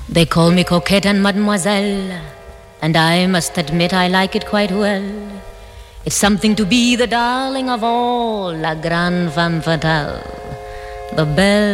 They call me coquette and mademoiselle, and I must admit I like it quite well. It's something to be the darling of all, la grande femme fatale, the belle